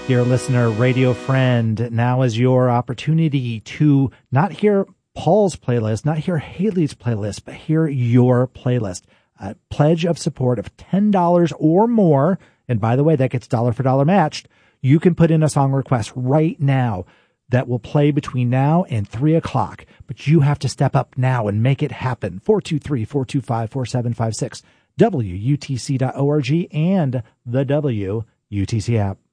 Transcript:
Dear listener, radio friend, now is your opportunity to not hear Paul's playlist, not hear Haley's playlist, but hear your playlist. A pledge of support of $10 or more. And by the way, that gets dollar for dollar matched. You can put in a song request right now that will play between now and 3 o'clock. But you have to step up now and make it happen. 423-425-4756, WUTC.org, and the WUTC app.